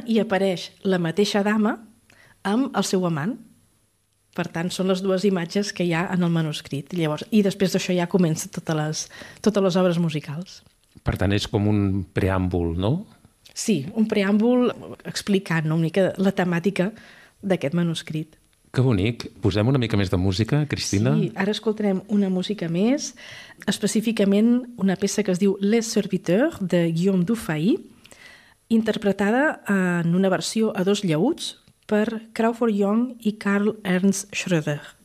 i apareix la mateixa dama amb el seu amant. Per tant, són les dues imatges que hi ha en el manuscrit. I després d'això ja comencen totes les obres musicals. Per tant, és com un preàmbul, no? Sí, un preàmbul explicant una mica la temàtica d'aquest manuscrit. Que bonic. Posem una mica més de música, Cristina? Sí, ara escoltarem una música més, específicament una peça que es diu Les Serviteurs, de Guillaume Dufay, interpretada en una versió a 2 llaüts per Crawford Young i Karl Ernst Schröder.